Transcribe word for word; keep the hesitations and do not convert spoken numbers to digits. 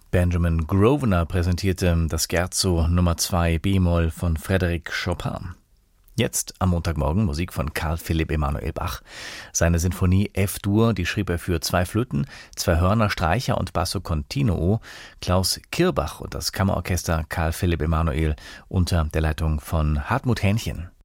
Benjamin Grosvenor präsentierte das Scherzo Nummer zwei B-Moll von Frédéric Chopin. Jetzt am Montagmorgen Musik von Carl Philipp Emanuel Bach. Seine Sinfonie F-Dur, die schrieb er für zwei Flöten, zwei Hörner, Streicher und Basso Continuo. Klaus Kirbach und das Kammerorchester Carl Philipp Emanuel unter der Leitung von Hartmut Hähnchen.